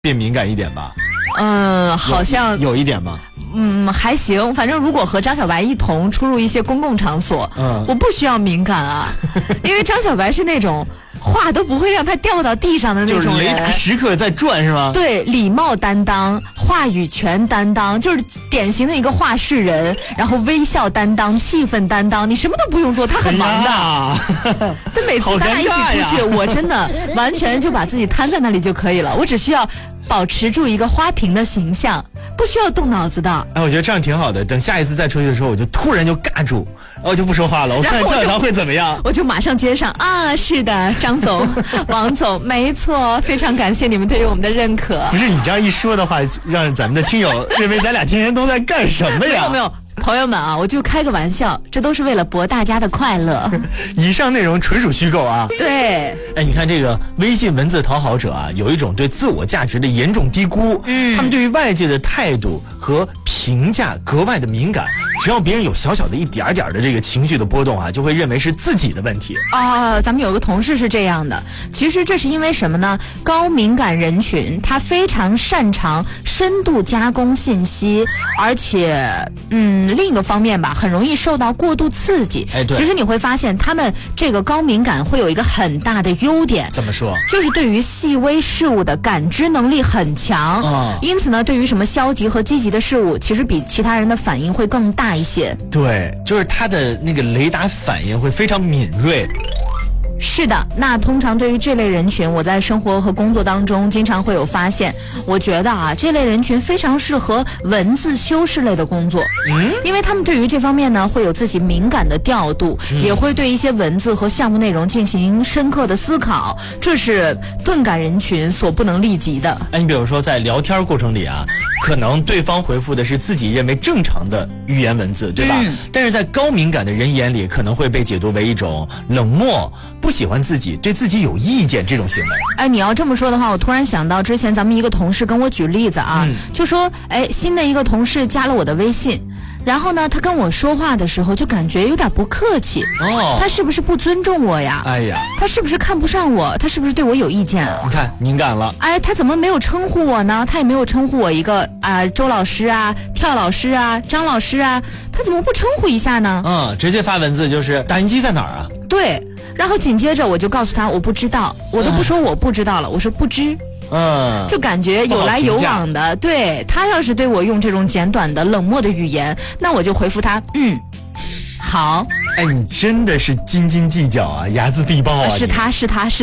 变敏感一点吧？ 好像有一点吗？ 还行，反正如果和张小白一同出入一些公共场所，我不需要敏感啊，因为张小白是那种话都不会让他掉到地上的那种人， 就是雷达时刻在转是吗？ 对，礼貌担当，话语权担当，就是典型的一个话事人，然后微笑担当，气氛担当，你什么都不用做，他很忙的。他每次咱俩一起出去，我真的完全就把自己摊在那里就可以了，我只需要保持住一个花瓶的形象，不需要动脑子的。 我觉得这样挺好的。等下一次再出去的时候，我就突然就尬住，然后就不说话了。我看跳跳会怎么样？ 我就马上接上啊！是的，张总、王总，没错，非常感谢你们对于我们的认可。 不是你这样一说的话，让咱们的听友认为咱俩天天都在干什么呀？ 没有。朋友们啊，我就开个玩笑，这都是为了博大家的快乐。 以上内容纯属虚构啊。 对。 你看这个微信文字讨好者啊，有一种对自我价值的严重低估。他们对于外界的态度和评价格外的敏感，只要别人有小小的一点点的这个情绪的波动啊，就会认为是自己的问题啊。咱们有个同事是这样的，其实这是因为什么呢？高敏感人群他非常擅长深度加工信息，而且另一个方面吧，很容易受到过度刺激。 对， 其实你会发现他们这个高敏感会有一个很大的优点。 怎么说？ 就是对于细微事物的感知能力很强。因此呢，对于什么消极和积极的事物，其实比其他人的反应会更大一些。 对，就是他的那个雷达反应会非常敏锐。 是的，那通常对于这类人群，我在生活和工作当中经常会有发现。我觉得啊，这类人群非常适合文字修饰类的工作，因为他们对于这方面呢会有自己敏感的调度，也会对一些文字和项目内容进行深刻的思考，这是钝感人群所不能立及的。 你比如说在聊天过程里啊，可能对方回复的是自己认为正常的语言文字，对吧？但是在高敏感的人眼里，可能会被解读为一种冷漠、不喜欢自己、对自己有意见这种行为。 你要这么说的话，我突然想到之前咱们一个同事跟我举例子啊，就说新的一个同事加了我的微信，然后呢他跟我说话的时候就感觉有点不客气。他是不是不尊重我呀？他是不是看不上我？他是不是对我有意见啊？ 你看敏感了。 他怎么没有称呼我呢？他也没有称呼我一个周老师啊、跳老师啊、张老师啊，他怎么不称呼一下呢？ 直接发文字就是打印机在哪儿啊？ 对，然后紧接着我就告诉他我不知道，我都不说我不知道了，我说不知。就感觉有来有往的。对，他要是对我用这种简短的冷漠的语言，那我就回复他好。 你真的是斤斤计较啊，睚眦必报啊。 是他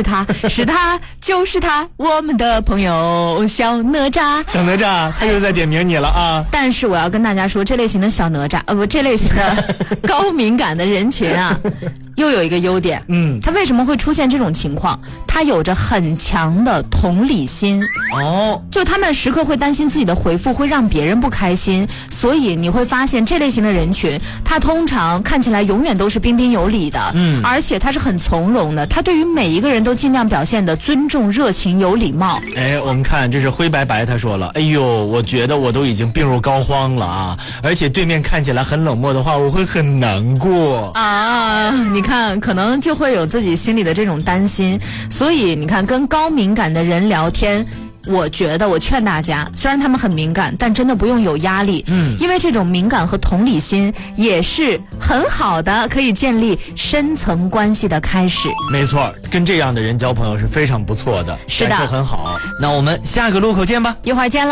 就是他，我们的朋友小哪吒。 小哪吒，他又在点名你了啊。 但是我要跟大家说，这类型的小哪吒这类型的高敏感的人群啊又有一个优点。他为什么会出现这种情况？他有着很强的同理心。就他们时刻会担心自己的回复会让别人不开心，所以你会发现这类型的人群，他通常看起来永远都是彬彬有礼的，而且他是很从容的，他对于每一个人都尽量表现的尊重、热情、有礼貌。 我们看这是灰白白，他说了，我觉得我都已经病入膏肓了啊，而且对面看起来很冷漠的话，我会很难过啊。你看，可能就会有自己心里的这种担心，所以你看，跟高敏感的人聊天，我觉得我劝大家，虽然他们很敏感，但真的不用有压力。因为这种敏感和同理心也是很好的，可以建立深层关系的开始。 没错，跟这样的人交朋友是非常不错的， 是的， 感受很好。那我们下个路口见吧， 一会儿见了。